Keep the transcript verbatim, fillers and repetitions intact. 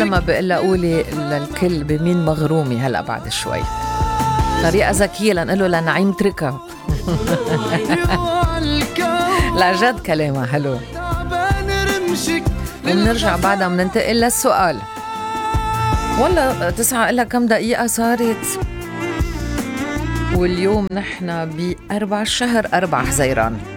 لما بقول لها قولي للكل بمين مغرومي هلأ بعد شوي. طريقة ذكية لنقول له لنعيم تركها. لا جد كلامها حلو. ومنرجع بعدها مننتقل للسؤال. والله تسعة إلا كم دقيقة صارت، واليوم نحن بأربع شهر أربع حزيران.